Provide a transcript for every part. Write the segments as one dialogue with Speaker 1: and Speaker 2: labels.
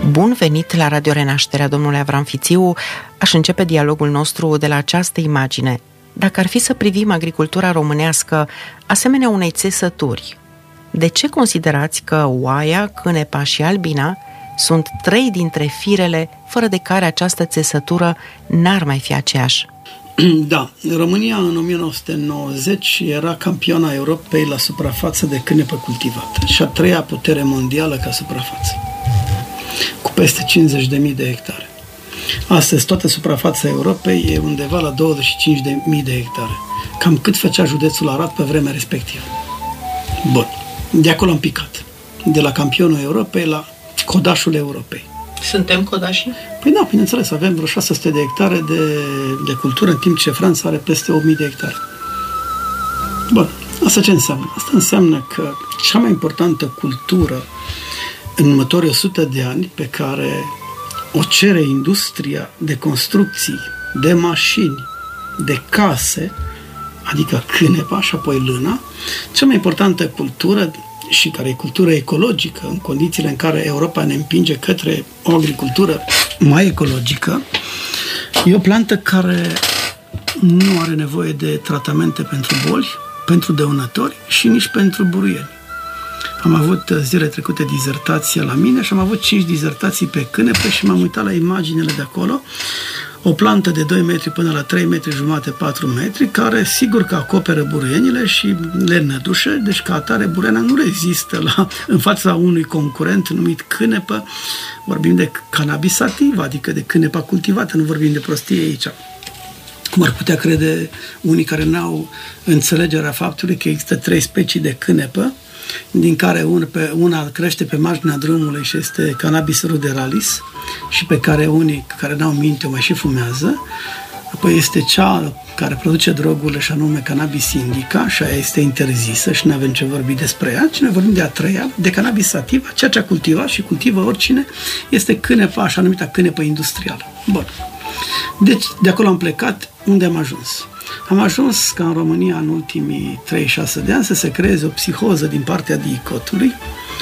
Speaker 1: Bun venit la Radio Renașterea, domnule Avram Fițiu. Aș începe dialogul nostru de la această imagine. Dacă ar fi să privim agricultura românească asemenea unei țesături, de ce considerați că oaia, cânepa și albina sunt 3 dintre firele fără de care această țesătură n-ar mai fi aceeași?
Speaker 2: Da, România în 1990 era campiona Europei la suprafață de cânepă cultivată și a 3-a putere mondială ca suprafață, cu peste 50.000 de hectare. Astăzi toată suprafața Europei e undeva la 25.000 de hectare, cam cât făcea județul Arad pe vremea respectivă. Bun, de acolo am picat, de la campionul Europei la codașul Europei.
Speaker 1: Suntem codașii?
Speaker 2: Păi da, bineînțeles, avem vreo 600 de hectare de cultură, în timp ce Franța are peste 8.000 de hectare. Bun, asta ce înseamnă? Asta înseamnă că cea mai importantă cultură în următorii 100 de ani pe care o cere industria de construcții, de mașini, de case, adică cânepa și apoi lâna, cea mai importantă cultură și care e cultură ecologică, în condițiile în care Europa ne împinge către o agricultură mai ecologică, e o plantă care nu are nevoie de tratamente pentru boli, pentru dăunători și nici pentru buruieni. Am avut zilele trecute dizertație la mine și am avut 5 dizertații pe cânepe și m-am uitat la imaginele de acolo. O plantă de 2 metri până la 3 metri jumate, 4 metri, care sigur că acoperă buruienile și le nădușe, deci ca atare buruiena nu rezistă în fața unui concurent numit cânepă. Vorbim de cannabis sativa, adică de cânepa cultivată, nu vorbim de prostie aici. Cum ar putea crede unii care n-au înțelegerea faptului că există 3 specii de cânepă, din care una crește pe marginea drumului și este Cannabis ruderalis și pe care unii care n-au minte o mai și fumează. Apoi este cea care produce drogurile și anume Cannabis indica și aia este interzisă și nu avem ce vorbi despre ea, ci noi vorbim de a 3-a, de Cannabis sativa, ceea ce a cultivat și cultivă oricine, este cânepa, așa numită cânepa industrială. Bun. Deci de acolo am plecat, unde am ajuns? Am ajuns ca în România în ultimii 36 de ani să se creeze o psihoză din partea DICOT-ului,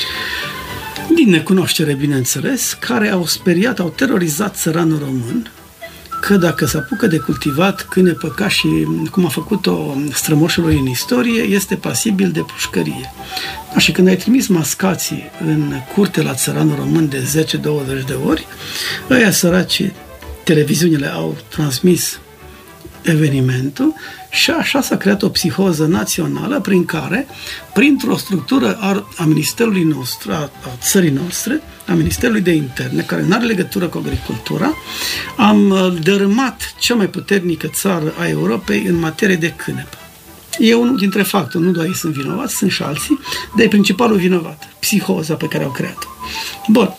Speaker 2: din necunoaștere, bineînțeles, care au speriat, au terorizat țăranul român că dacă se apucă de cultivat cânepă ca și cum a făcut-o strămoșul lui în istorie, este pasibil de pușcărie. Și când ai trimis mascații în curte la țăranul român de 10-20 de ori, ăia săraci, televiziunile au transmis evenimentul și așa s-a creat o psihoză națională prin care, printr-o structură a Ministerului nostru, a țării noastre, a Ministerului de Interne, care nu are legătură cu agricultura, am dărâmat cea mai puternică țară a Europei în materie de cânepă. E unul dintre factori, nu doar ei sunt vinovați, sunt și alții, dar e principalul vinovat, psihoza pe care au creat-o. Bun.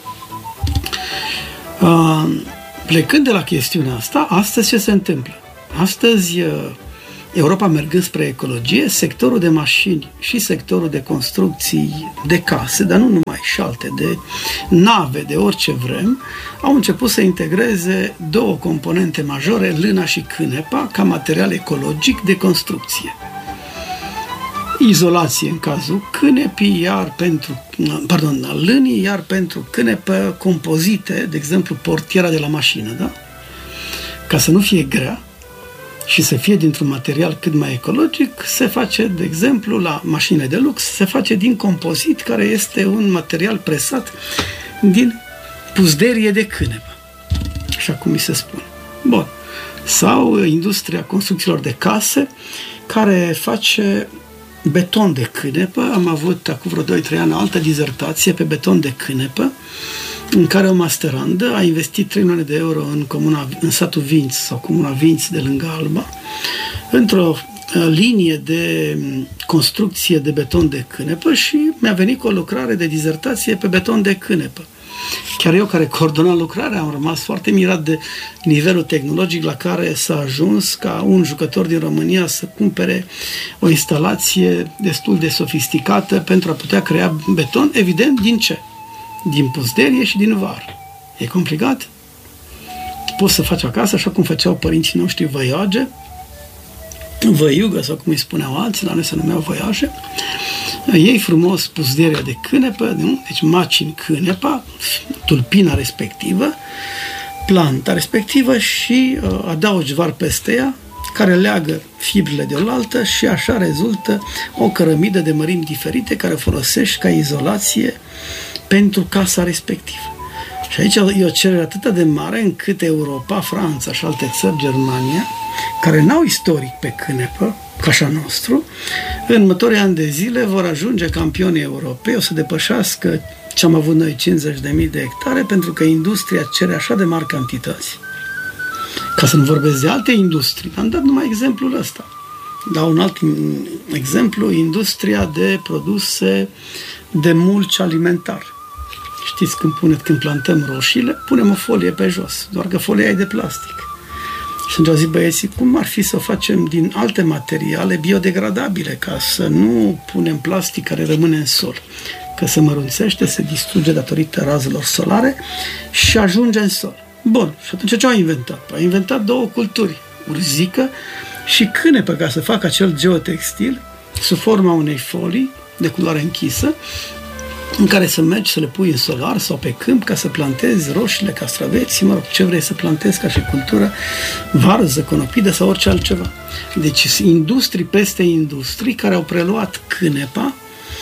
Speaker 2: Plecând de la chestiunea asta, astăzi ce se întâmplă? Astăzi, Europa mergând spre ecologie, sectorul de mașini și sectorul de construcții de case, dar nu numai, și alte, de nave, de orice vrem, au început să integreze 2 componente majore, lâna și cânepa, ca material ecologic de construcție. Izolație în cazul cânepii, lânii, iar pentru cânepă compozite, de exemplu portiera de la mașină, da? Ca să nu fie grea și să fie dintr-un material cât mai ecologic, se face, de exemplu, la mașinile de lux, se face din compozit, care este un material presat din puzderie de cânepă, așa cum mi se spune. Bun. Sau industria construcțiilor de case, care face beton de cânepă. Am avut acum vreo 2-3 ani o altă dizertație pe beton de cânepă, în care o masterandă a investit 3 milioane de euro în satul Vinț sau comuna Vinț de lângă Alba, într-o linie de construcție de beton de cânepă și mi-a venit cu o lucrare de dizertație pe beton de cânepă. Chiar eu, care coordonam lucrarea, am rămas foarte mirat de nivelul tehnologic la care s-a ajuns ca un jucător din România să cumpere o instalație destul de sofisticată pentru a putea crea beton, evident, din ce? Din puzderie și din var. E complicat? Poți să faci acasă, așa cum făceau părinții noștri văioage, văiugă sau cum îi spuneau alții, la noi se numeau văioaje, Iei frumos puzdierea de cânepă, nu? Deci macini cânepa, tulpina respectivă, planta respectivă și adaugi var peste ea, care leagă fibrele de oaltă și așa rezultă o cărămidă de mărimi diferite care folosești ca izolație pentru casa respectivă. Și aici e o cerere atât de mare încât Europa, Franța și alte țări, Germania, care n-au istoric pe cânepă, ca așa nostru, în următorii ani de zile vor ajunge campionii europei, o să depășească ce am avut noi 50.000 de hectare, pentru că industria cere așa de mari cantități. Ca să nu vorbesc de alte industrii, am dat numai exemplul ăsta. Dau un alt exemplu, industria de produse de mulci alimentar. Știți, când plantăm roșiile, punem o folie pe jos, doar că folia e de plastic. Și atunci au zis băieții, cum ar fi să o facem din alte materiale biodegradabile, ca să nu punem plastic care rămâne în sol, că se mărunțește, se distruge datorită razelor solare și ajunge în sol. Bun, și atunci ce au inventat? Au inventat două culturi, urzică și cânepă, ca să facă acel geotextil sub forma unei folii de culoare închisă, în care să mergi să le pui în solar sau pe câmp ca să plantezi roșiile, castraveți, mă rog, ce vrei să plantezi ca și cultură, varză, conopidă sau orice altceva. Deci industrii peste industrii care au preluat cânepa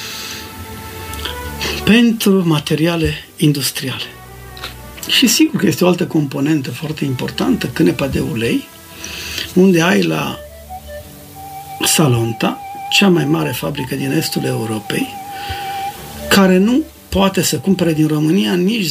Speaker 2: pentru materiale industriale. Și sigur că este o altă componentă foarte importantă, cânepa de ulei, unde ai la Salonta, cea mai mare fabrică din estul Europei, care nu poate să cumpere din România nici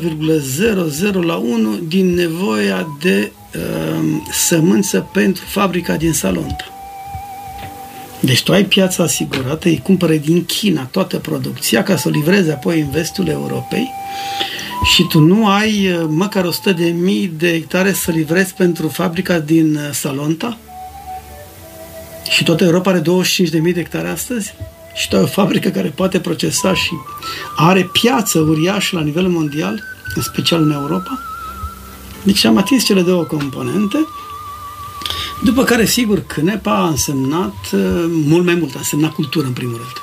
Speaker 2: 0,001 din nevoia de sămânță pentru fabrica din Salonta. Deci tu ai piața asigurată, îi cumpără din China toată producția ca să o livreze apoi în vestul Europei și tu nu ai măcar 100.000 de hectare să livrezi pentru fabrica din Salonta? Și toată Europa are 25.000 de hectare astăzi? Și tu ai o fabrică care poate procesa și are piață uriașă la nivel mondial, în special în Europa? Deci am atins cele două componente, după care, sigur, cânepa a însemnat mult mai mult, a însemnat cultură, în primul rând.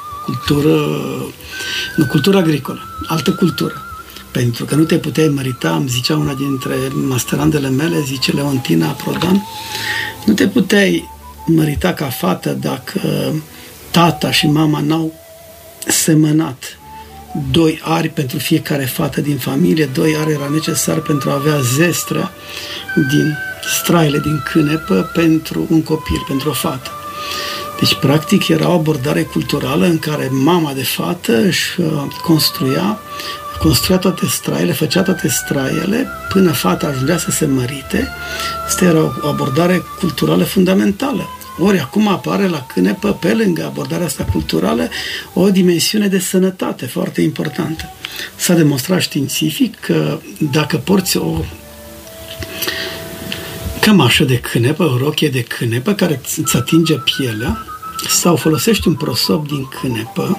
Speaker 2: Cultură agricolă, altă cultură. Pentru că nu te puteai mărita, îmi zicea una dintre masterandele mele, zice Leontina Prodan, nu te puteai mărita ca fată dacă tata și mama n-au semănat 2 ari pentru fiecare fată din familie, 2 ari era necesar pentru a avea zestrea din straile din cânepă pentru un copil, pentru o fată. Deci, practic, era o abordare culturală în care mama de fată își construia toate straiele, făcea toate straiele până fata ajungea să se mărite. Asta era o abordare culturală fundamentală. Ori acum apare la cânepă, pe lângă abordarea asta culturală, o dimensiune de sănătate foarte importantă. S-a demonstrat științific că dacă porți o cămașă de cânepă, o rochie de cânepă care îți atinge pielea sau folosești un prosop din cânepă,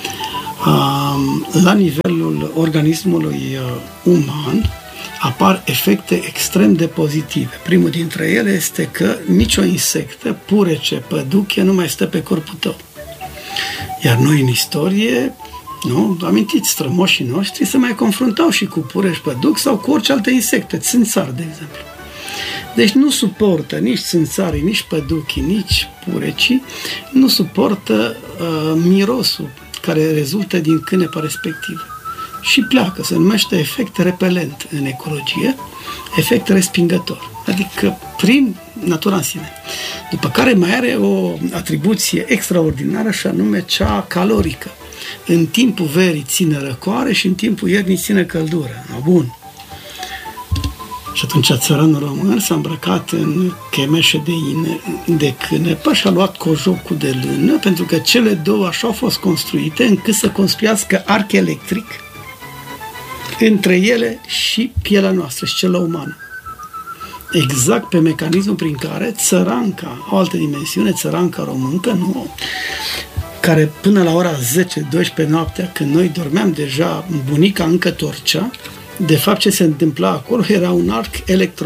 Speaker 2: la nivelul organismului uman apar efecte extrem de pozitive. Primul dintre ele este că nicio insectă, purece, păduche, nu mai stă pe corpul tău. Iar noi în istorie, nu, amintiți, strămoșii noștri se mai confruntau și cu pureș, păduc sau cu orice alte insecte, țânțari, de exemplu. Deci nu suportă nici țânțarii, nici păduchii, nici purecii, nu suportă mirosul care rezultă din cânepa respectivă. Și pleacă, se numește efect repelent în ecologie, efect respingător, adică prin natura în sine. După care mai are o atribuție extraordinară și anume cea calorică. În timpul verii ține răcoare și în timpul iernii ține căldură. Bun. Și atunci țăranul român s-a îmbrăcat în chemeșe de cânepă și a luat cojocul de lână, pentru că cele două așa au fost construite încât să construiască arc electric între ele și pielea noastră și cea umană. Exact pe mecanismul prin care țăranca, o altă dimensiune, țăranca româncă, nu, care până la ora 10-12 noaptea, când noi dormeam deja, bunica încă torcea, de fapt ce se întâmpla acolo era un arc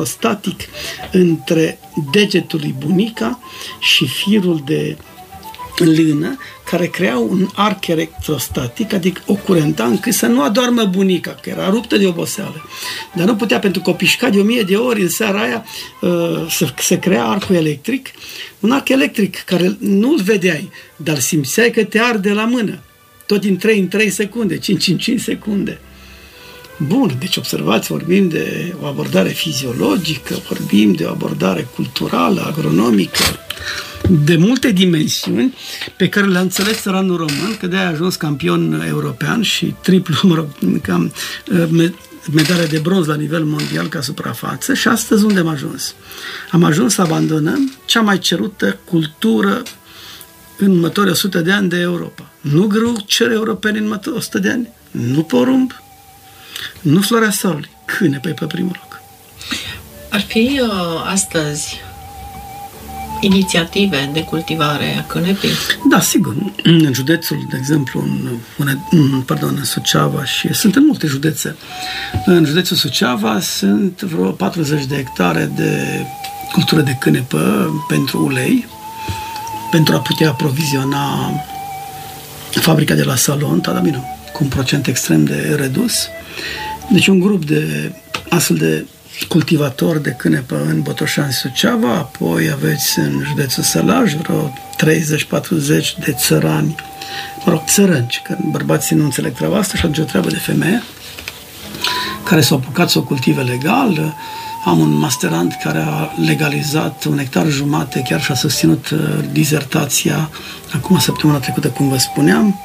Speaker 2: electrostatic între degetul lui bunica și firul de lână care crea un arc electrostatic, adică o curenta încât să nu adormă bunica, că era ruptă de oboseală. Dar nu putea, pentru că o pișca de 1000 de ori în seara aia, să crea arcul electric. Un arc electric care nu-l vedeai, dar simțeai că te arde la mână. Tot din 3 în 3 secunde, 5 în 5 secunde. Bun, deci observați, vorbim de o abordare fiziologică, vorbim de o abordare culturală, agronomică, de multe dimensiuni pe care le-a înțeles țăranul român, că de-aia a ajuns campion european și triplu, medalie de bronz la nivel mondial ca suprafață. Și astăzi unde am ajuns? Am ajuns să abandonăm cea mai cerută cultură în următorii 100 de ani de Europa. Nu grâu cer europeni în următorii 100 de ani, nu porumb, nu floarea soarelui, cânepe pe primul loc.
Speaker 1: Ar fi astăzi inițiative de cultivare a cânepii?
Speaker 2: Da, sigur. În județul, de exemplu, în Suceava, și sunt în multe județe. În județul Suceava sunt vreo 40 de hectare de cultură de cânepă pentru ulei, pentru a putea aproviziona fabrica de la Salon, cu un procent extrem de redus. Deci un grup de astfel de cultivatori de cânepă în Botoșani, Suceava, apoi aveți în județul Sălaj vreo 30-40 de țărani, țărănci, că bărbații nu înțeleg treaba asta și atunci o treabă de femeie, care s-au apucat să o cultive legal. Am un masterand care a legalizat 1,5 hectare, chiar și-a susținut dizertația acum săptămâna trecută, cum vă spuneam.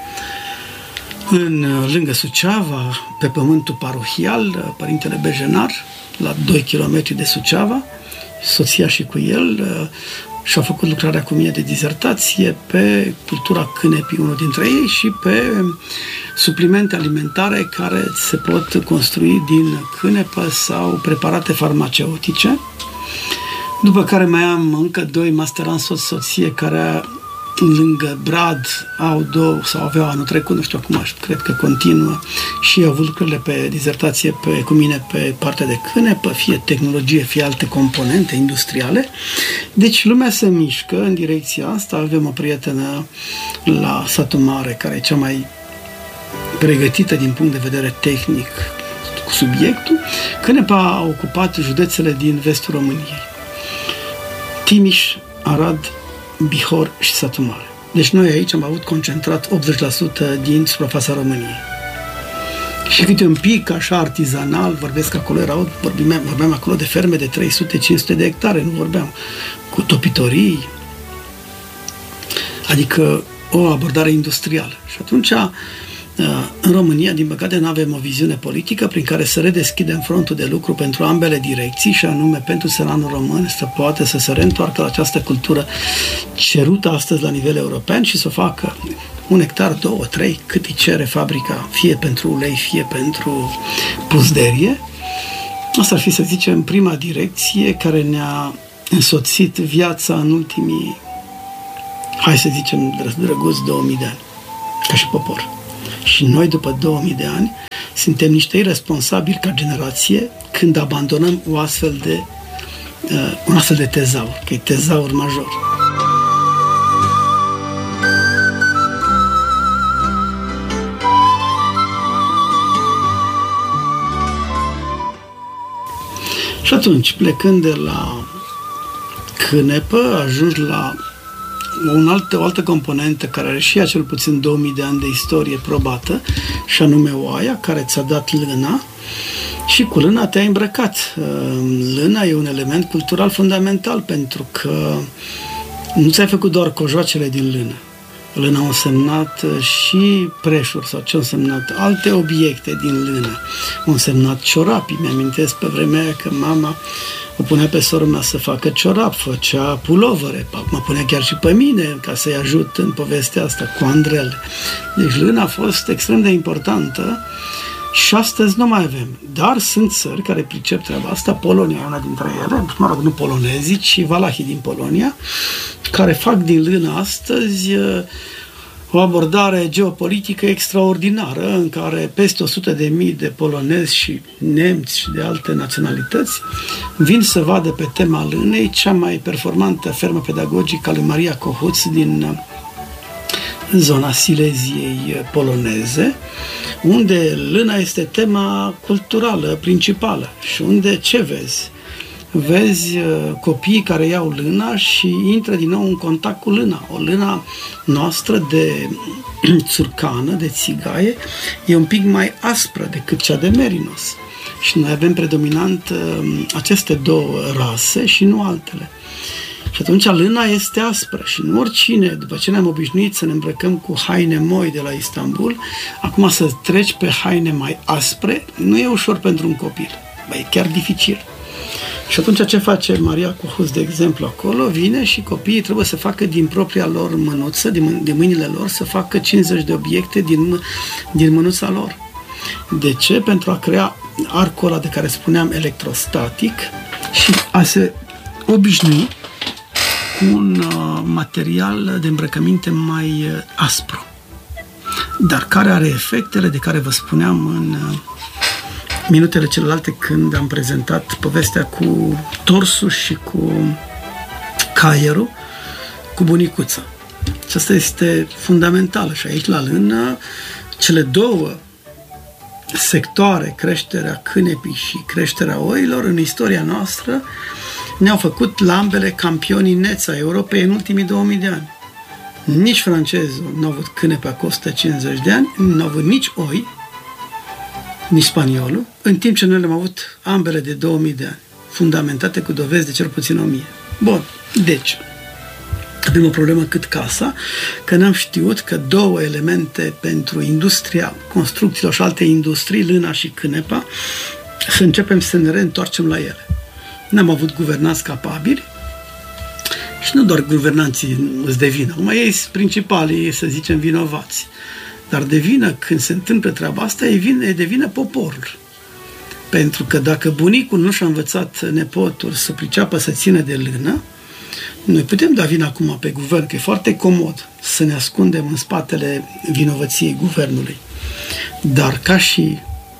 Speaker 2: Lângă Suceava, pe pământul parohial, Părintele Bejenar, la 2 km de Suceava, soția și cu el și-au făcut lucrarea cu mine de dizertație pe cultura cânepii, unul dintre ei, și pe suplimente alimentare care se pot construi din cânepă sau preparate farmaceutice. După care mai am încă 2 masteranți soție care lângă Brad au 2 sau aveau anul trecut, nu știu acum, cred că continuă, și au avut lucrurile pe dizertație cu mine pe partea de cânepă, fie tehnologie, fie alte componente industriale. Deci lumea se mișcă în direcția asta. Avem o prietenă la Satul Mare care e cea mai pregătită din punct de vedere tehnic cu subiectul. Cânepa a ocupat județele din vestul României: Timiș, Arad, Bihor și Satul Mare. Deci noi aici am avut concentrat 80% din suprafața României. Și câte un pic așa artizanal, vorbesc acolo, vorbeam acolo de ferme de 300-500 de hectare, nu vorbeam cu topitorii, adică o abordare industrială. Și atunci, în România, din păcate, nu avem o viziune politică prin care să redeschidem frontul de lucru pentru ambele direcții, și anume pentru țăranul român să poată să se reîntoarcă la această cultură cerută astăzi la nivel european și să o facă 1 hectar, 2, 3, cât îi cere fabrica, fie pentru ulei, fie pentru pusderie. Asta ar fi, să zicem, prima direcție care ne-a însoțit viața în ultimii, hai să zicem, drăguți 2000 de ani, ca și popor. Și noi, după 2000 de ani, suntem niște irresponsabili ca generație când abandonăm un astfel de tezaur, că e tezaur major. Și atunci, plecând de la cânepă, ajungi la o altă componentă care are și ea cel puțin 2000 de ani de istorie probată, și anume oaia, care ți-a dat lâna și cu lâna te-ai îmbrăcat. Lâna e un element cultural fundamental, pentru că nu ți-ai făcut doar cojoacele din lână. Lâna a însemnat și preșuri, sau ce a însemnat alte obiecte din lână. A însemnat ciorapii. Mi-amintesc pe vremea aia că mama o punea pe sora mea să facă ciorap, făcea pulovere, mă punea chiar și pe mine ca să-i ajut în povestea asta cu andrele. Deci lâna a fost extrem de importantă și astăzi nu mai avem. Dar sunt țări care pricep treaba asta, Polonia e una dintre ele, nu polonezii, ci valahii din Polonia, care fac din lână astăzi o abordare geopolitică extraordinară, în care peste 100.000 de polonezi și nemți și de alte naționalități vin să vadă pe tema lânei cea mai performantă fermă pedagogică a lui Maria Cohuț din în zona Sileziei poloneze, unde lâna este tema culturală principală și unde ce vezi? Vezi copiii care iau lâna și intră din nou în contact cu lâna. O lâna noastră de țurcană, de țigaie, e un pic mai aspră decât cea de merinos. Și noi avem predominant aceste două rase și nu altele. Și atunci lâna este aspră și nu oricine, după ce ne-am obișnuit să ne îmbrăcăm cu haine moi de la Istanbul, acum să treci pe haine mai aspre nu e ușor pentru un copil. E chiar dificil. Și atunci ce face Maria Cuhus, de exemplu, acolo? Vine și copiii trebuie să facă din propria lor mânuță, din mâinile lor, să facă 50 de obiecte din mânuța lor. De ce? Pentru a crea arcul ăla de care spuneam electrostatic și a se obișnui cu un material de îmbrăcăminte mai aspru, dar care are efectele de care vă spuneam în minutele celelalte când am prezentat povestea cu torsul și cu caierul, cu bunicuța. Și asta este fundamental. Și aici, la lână, cele două sectoare, creșterea cânepii și creșterea oilor, în istoria noastră, ne-au făcut la ambele campionii neți ai Europei în ultimii 2000 de ani. Nici francezul nu a avut cânepea cu 150 de ani, nu a avut nici oi, nici spaniolul, în timp ce noi le-am avut ambele de 2000 de ani, fundamentate cu dovezi de cel puțin 1000. Bun, deci, avem o problemă cât casa, că n-am știut că două elemente pentru industria construcțiilor și alte industrii, lâna și cânepa, să începem să ne reîntoarcem la ele. N-am avut guvernanți capabili și nu doar guvernanții îți devină. Acum ei sunt principalii, să zicem, vinovați. Dar devină, când se întâmplă treaba asta, devină poporul. Pentru că dacă bunicul nu și-a învățat nepotul să priceapă să țină de lână, noi putem da vina acum pe guvern, că e foarte comod să ne ascundem în spatele vinovăției guvernului. Dar ca și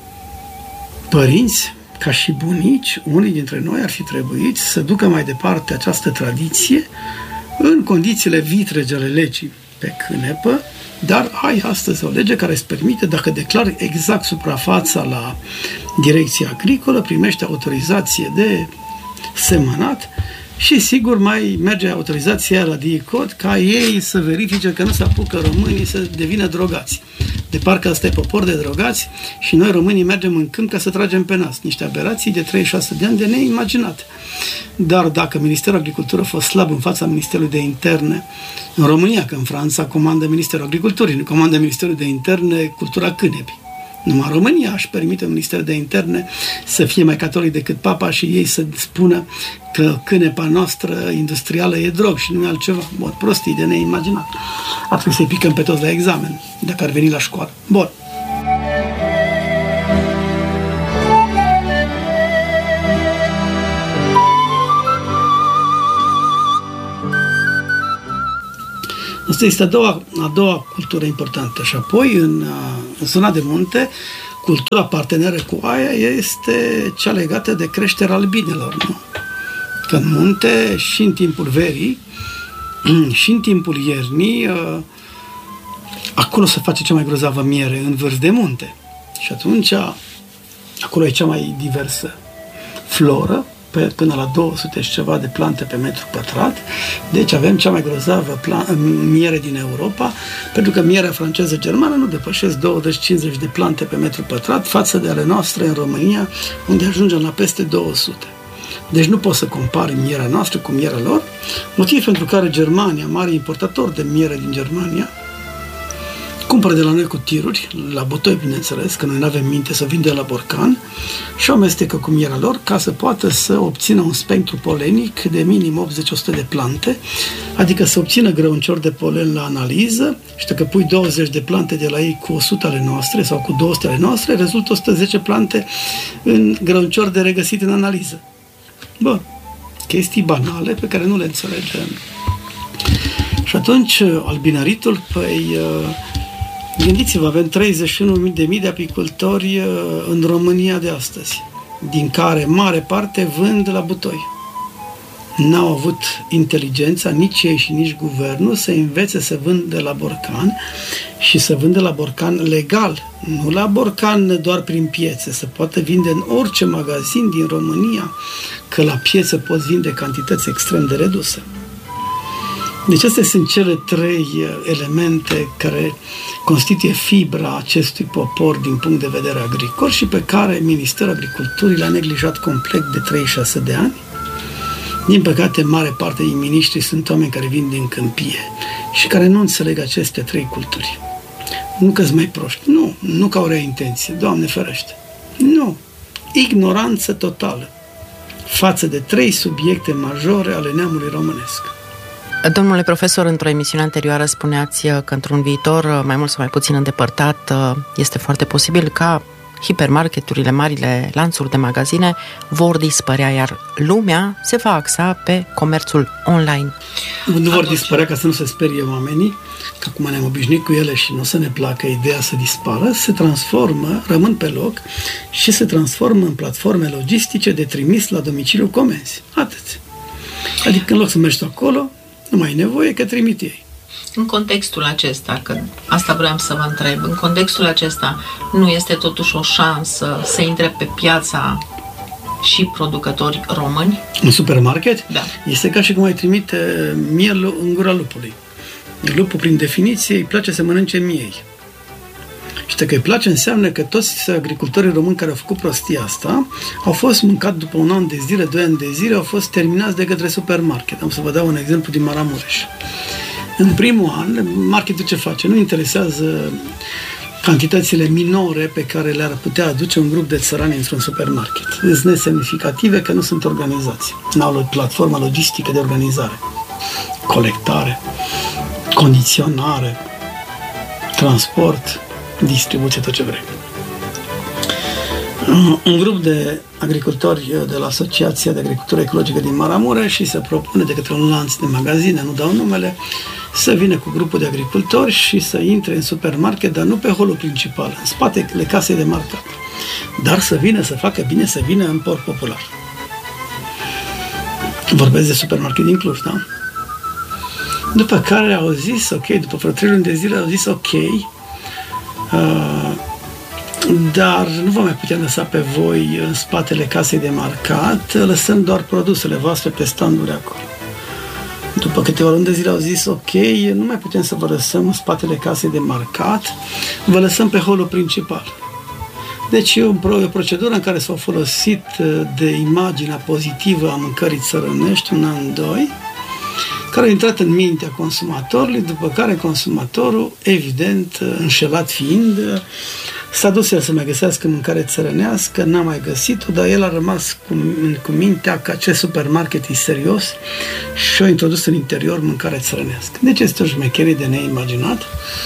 Speaker 2: părinți, ca și bunici, unii dintre noi ar fi trebuit să ducă mai departe această tradiție în condițiile vitrege ale legii pe cânepă, dar ai astăzi o lege care îți permite, dacă declari exact suprafața la direcția agricolă, primești autorizație de semănat și sigur mai merge autorizația la DICOT ca ei să verifice că nu se apucă românii să devină drogați. De parcă asta e popor de drogați și noi românii mergem în câmp ca să tragem pe nas. Niște aberații de 36 de ani de neimaginat. Dar dacă Ministerul Agriculturii a fost slab în fața Ministerului de Interne în România, că în Franța comandă Ministerul Agriculturii, nu comandă Ministerul de Interne cultura cânepii. Numai România își permite Ministerul de Interne să fie mai catolic decât papa și ei să spună că cânepa noastră industrială e drog și nu e altceva. Bun, prostii de neimaginat. Ar trebui să-i picăm pe toți la examen, dacă ar veni la școală. Bun. Asta este a doua cultură importantă. Și apoi, în zona de munte, cultura parteneră cu aia este cea legată de creșterea albinelor. Nu? Că în munte, și în timpul verii, și în timpul iernii, acolo se face cea mai grozavă miere, în vârf de munte. Și atunci, acolo e cea mai diversă floră, până la 200 și ceva de plante pe metru pătrat. Deci avem cea mai grozavă miere din Europa, pentru că mierea franceză-germană nu depășesc 20-50 de plante pe metru pătrat, față de ale noastre în România, unde ajungem la peste 200. Deci nu poți să compari mierea noastră cu mierea lor, motiv pentru care Germania, mare importator de miere din Germania, cumpără de la noi cu tiruri, la butoi, bineînțeles, că noi nu avem minte să vindem la borcan, și o amestecă cu mierea lor ca să poată să obțină un spectru polenic de minim 80-100 de plante, adică să obțină grăunciori de polen la analiză, și dacă pui 20 de plante de la ei cu 100 ale noastre sau cu 200 ale noastre, rezultă 110 plante în grăunciori de regăsit în analiză. Bun, chestii banale pe care nu le înțelegem. Și atunci, albinăritul, gândiți-vă, avem 31.000 de apicultori în România de astăzi, din care mare parte vând la butoi. n-au avut inteligența, nici ei și nici guvernul, să învețe să vândă la borcan și să vândă la borcan legal, nu la borcan doar prin piețe, să poată vinde în orice magazin din România, că la piețe poți vinde cantități extrem de reduse. Deci astea sunt cele 3 elemente care constituie fibra acestui popor din punct de vedere agricol și pe care Ministerul Agriculturii l-a neglijat complet de 36 de ani. Din păcate, mare parte din miniștri sunt oameni care vin din câmpie și care nu înțeleg aceste 3 culturi. Nu că-s mai proști, nu că au rea intenție, Doamne ferește. Nu, ignoranță totală față de 3 subiecte majore ale neamului românesc.
Speaker 1: Domnule profesor, într-o emisiune anterioară spuneați că într-un viitor mai mult sau mai puțin îndepărtat este foarte posibil ca hipermarketurile, marile lanțuri de magazine vor dispărea, iar lumea se va axa pe comerțul online.
Speaker 2: Nu vor dispărea, ca să nu se sperie oamenii, că acum ne-am obișnuit cu ele și nu o să ne placă ideea să dispară, se transformă, rămân pe loc și se transformă în platforme logistice de trimis la domiciliu comenzi. Atât. Adică în loc să mergi acolo, nu mai ai nevoie, că trimit ei.
Speaker 3: În contextul acesta, că asta vreau să vă întreb, în contextul acesta nu este totuși o șansă să intre pe piața și producători români?
Speaker 2: În supermarket?
Speaker 3: Da.
Speaker 2: Este ca și cum ai trimite miel în gura lupului. Lupul, prin definiție, îi place să mănânce miei. Și dacă îi place, înseamnă că toți agricultorii români care au făcut prostia asta au fost mâncat după 1 an de zile, 2 ani de zile, au fost terminați de către supermarket. Am să vă dau un exemplu din Maramureș. În primul an, marketul ce face? Nu interesează cantitățile minore pe care le-ar putea aduce un grup de țărani într-un supermarket. Sunt nesemnificative că nu sunt organizați. N-au o platformă logistică de organizare. Colectare, condiționare, transport, distribuție, tot ce vrei. Un grup de agricultori de la Asociația de Agricultură Ecologică din Maramureș și se propune de către un lanț de magazine, nu dau numele, să vină cu grupul de agricultori și să intre în supermarket, dar nu pe holul principal, în spatele casei de marcat. Dar să vină, să facă bine, să vină în port popular. Vorbesc de supermarket din Cluj, da? După care au zis, ok, după vreo 3 luni de zile au zis, ok, dar nu vă mai putem lăsa pe voi în spatele casei de marcat, lăsăm doar produsele voastre pe standuri acolo. După câteva luni de zile au zis, ok, nu mai putem să vă lăsăm în spatele casei de marcat, vă lăsăm pe holul principal. Deci e o procedură în care s-au folosit de imaginea pozitivă a mâncării țărănești, 1 an, 2, care a intrat în mintea consumatorului, după care consumatorul, evident, înșelat fiind, s-a dus el să mai găsească mâncare țărănească, n-a mai găsit-o, dar el a rămas cu mintea că acest supermarket e serios și a introdus în interior mâncare țărănească. Deci este o șmecherie de neimaginat.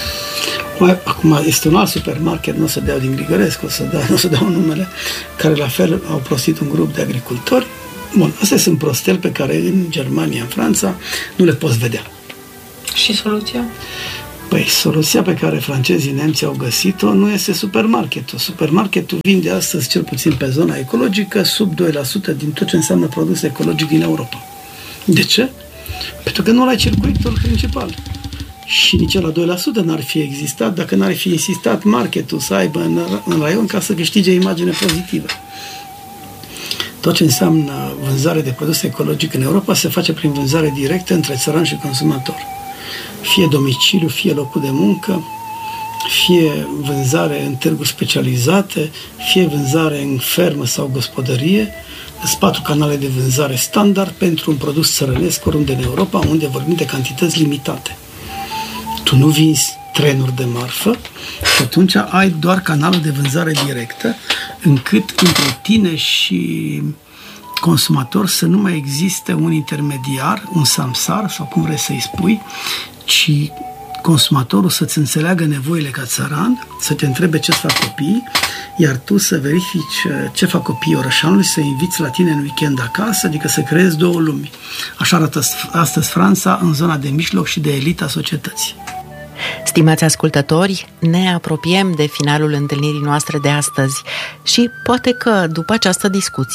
Speaker 2: Acum este un alt supermarket, nu o să dau din Grigărescu, nu o să dau numele, care la fel au prostit un grup de agricultori. Bun, astea sunt prosteli pe care în Germania, în Franța, nu le poți vedea.
Speaker 3: Și soluția?
Speaker 2: Păi, soluția pe care francezii, nemții au găsit-o nu este supermarketul. Supermarketul vinde astăzi, cel puțin pe zona ecologică, sub 2% din tot ce înseamnă produs ecologic din Europa. De ce? Pentru că nu ai circuitul principal. Și nici la 2% n-ar fi existat dacă n-ar fi insistat marketul să aibă în raion ca să câștige imagine pozitivă. Tot ce înseamnă vânzare de produse ecologice în Europa se face prin vânzare directă între țăran și consumator. Fie domiciliu, fie locul de muncă, fie vânzare în târguri specializate, fie vânzare în fermă sau gospodărie. Sunt 4 canale de vânzare standard pentru un produs țărănesc oriunde în Europa, unde vorbim de cantități limitate. Tu nu vinzi trenuri de marfă și atunci ai doar canalul de vânzare directă, încât între tine și consumator să nu mai existe un intermediar, un samsar sau cum vrei să-i spui, ci consumatorul să-ți înțeleagă nevoile ca țăran, să te întrebe ce-ți fac copiii, iar tu să verifici ce fac copiii orășanului, să inviți la tine în weekend acasă, adică să creezi 2 lumi. Așa arată astăzi Franța în zona de mijloc și de elita societății.
Speaker 1: Stimați ascultători, ne apropiem de finalul întâlnirii noastre de astăzi și poate că după această discuție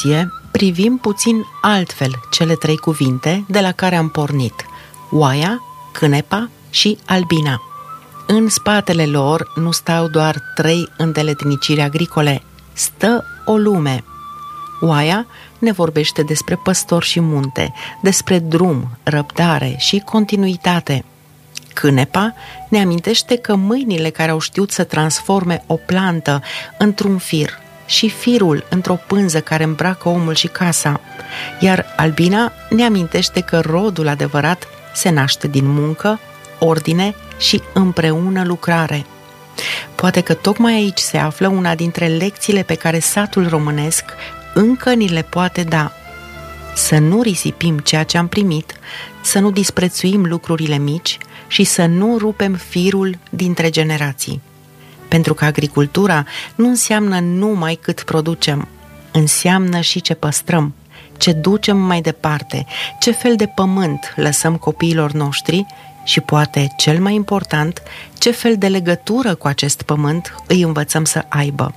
Speaker 1: privim puțin altfel cele 3 cuvinte de la care am pornit: oaia, cânepa și albina. În spatele lor nu stau doar 3 îndeletniciri agricole, stă o lume. Oaia ne vorbește despre păstor și munte, despre drum, răbdare și continuitate. Cânepa ne amintește că mâinile care au știut să transforme o plantă într-un fir și firul într-o pânză care îmbracă omul și casa, iar albina ne amintește că rodul adevărat se naște din muncă, ordine și împreună lucrare. Poate că tocmai aici se află una dintre lecțiile pe care satul românesc încă ni le poate da. Să nu risipim ceea ce am primit, să nu disprețuim lucrurile mici și să nu rupem firul dintre generații. Pentru că agricultura nu înseamnă numai cât producem, înseamnă și ce păstrăm, ce ducem mai departe, ce fel de pământ lăsăm copiilor noștri și, poate cel mai important, ce fel de legătură cu acest pământ îi învățăm să aibă.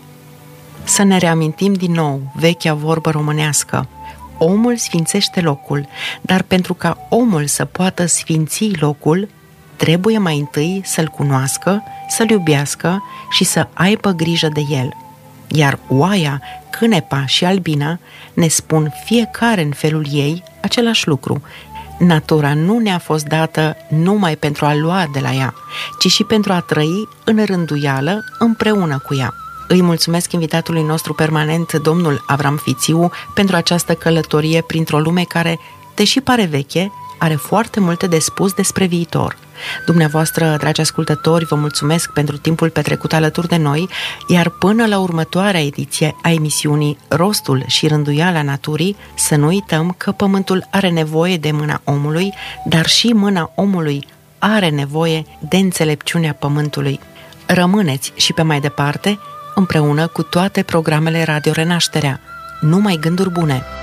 Speaker 1: Să ne reamintim din nou vechea vorbă românească: omul sfințește locul, dar pentru ca omul să poată sfinți locul, trebuie mai întâi să-l cunoască, să-l iubească și să aibă grijă de el. Iar oaia, cânepa și albina ne spun fiecare în felul ei același lucru: natura nu ne-a fost dată numai pentru a lua de la ea, ci și pentru a trăi în rânduială împreună cu ea. Îi mulțumesc invitatului nostru permanent, domnul Avram Fițiu, pentru această călătorie printr-o lume care, deși pare veche, are foarte multe de spus despre viitor. Dumneavoastră, dragi ascultători, vă mulțumesc pentru timpul petrecut alături de noi, iar până la următoarea ediție a emisiunii Rostul și rânduiala naturii, să nu uităm că pământul are nevoie de mâna omului, dar și mâna omului are nevoie de înțelepciunea pământului. Rămâneți și pe mai departe împreună cu toate programele Radio Renașterea. Numai gânduri bune!